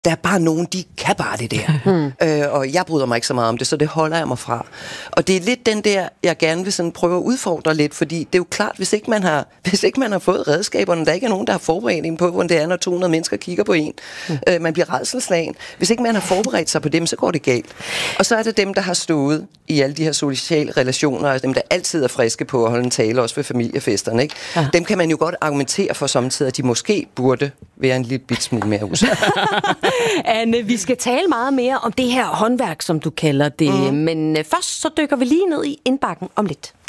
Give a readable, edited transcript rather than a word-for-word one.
Der er bare nogen, de kan bare det der. Og jeg bryder mig ikke så meget om det, så det holder jeg mig fra. Og det er lidt den der, jeg gerne vil sådan prøve at udfordre lidt, fordi det er jo klart, hvis ikke man har fået redskaberne, der ikke er nogen, der har forberedt en på, hvordan det er, når 200 mennesker kigger på en. Man bliver rædselsslagen. Hvis ikke man har forberedt sig på dem, så går det galt. Og så er det dem, der har stået i alle de her sociale relationer, og dem, der altid er friske på at holde en tale, også ved familiefesterne. Ikke? Ja. Dem kan man jo godt argumentere for samtidig, at de måske burde være en lille bit smule mere usikker. Anne, vi skal tale meget mere om det her håndværk, som du kalder det. Men først så dykker vi lige ned i indbakken om lidt.